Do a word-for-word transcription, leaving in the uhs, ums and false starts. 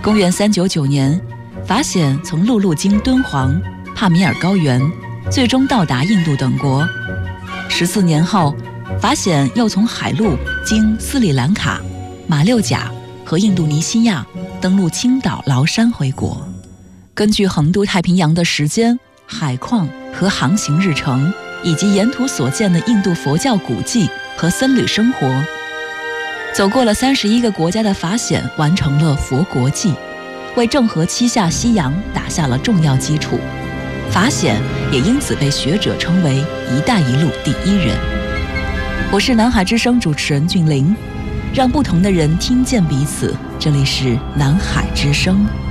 公元三九九年，法显从陆路经敦煌、帕米尔高原，最终到达印度等国。十四年后，法显又从海路经斯里兰卡、马六甲和印度尼西亚登陆青岛、崂山回国。根据横渡太平洋的时间、海况和航行日程，以及沿途所见的印度佛教古迹和僧侣生活，走过了三十一个国家的法显完成了佛国记，为郑和七下西洋打下了重要基础。法显也因此被学者称为“一带一路第一人”。我是南海之声主持人俊玲，让不同的人听见彼此。这里是南海之声。